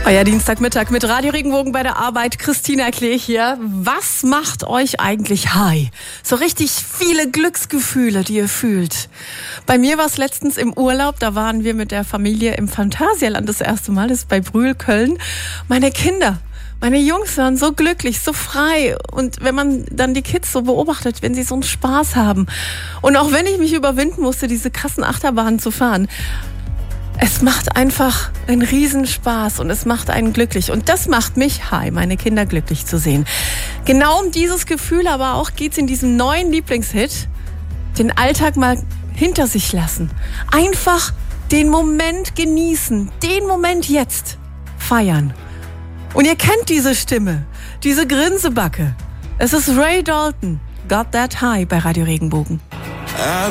Euer Dienstagmittag mit Radio Regenbogen bei der Arbeit. Christina Klee hier. Was macht euch eigentlich high? So richtig viele Glücksgefühle, die ihr fühlt. Bei mir war es letztens im Urlaub. Da waren wir mit der Familie im Phantasialand das erste Mal. Das ist bei Brühl, Köln. Meine Jungs waren so glücklich, so frei. Und wenn man dann die Kids so beobachtet, wenn sie so einen Spaß haben. Und auch wenn ich mich überwinden musste, diese krassen Achterbahnen zu fahren, es macht einfach einen Riesenspaß und es macht einen glücklich. Und das macht mich high, meine Kinder glücklich zu sehen. Genau um dieses Gefühl aber auch geht's in diesem neuen Lieblingshit. Den Alltag mal hinter sich lassen. Einfach den Moment genießen. Den Moment jetzt feiern. Und ihr kennt diese Stimme, diese Grinsebacke. Es ist Ray Dalton. Got That High bei Radio Regenbogen. I